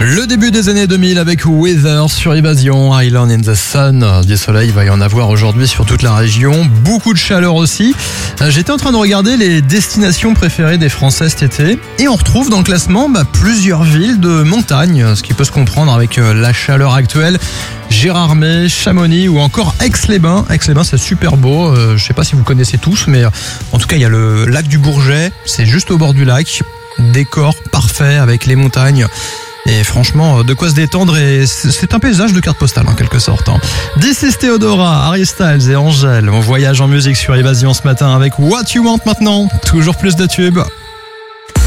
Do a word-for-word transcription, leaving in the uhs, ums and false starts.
Le début des années deux mille avec Weather sur Évasion, Island in the Sun. Du soleil, il va y en avoir aujourd'hui sur toute la région. Beaucoup de chaleur aussi. J'étais en train de regarder les destinations préférées des Français cet été. Et on retrouve dans le classement bah, plusieurs villes de montagne. Ce qui peut se comprendre avec la chaleur actuelle. Gérardmer, Chamonix ou encore Aix-les-Bains. Aix-les-Bains, c'est super beau. Euh, je sais pas si vous connaissez tous, mais en tout cas, il y a le lac du Bourget. C'est juste au bord du lac. Décor parfait avec les montagnes. Et franchement, de quoi se détendre, et c'est un paysage de carte postale en quelque sorte. This is Theodora, Harry Styles et Angèle. On voyage en musique sur Évasion ce matin avec What You Want maintenant. Toujours plus de tubes.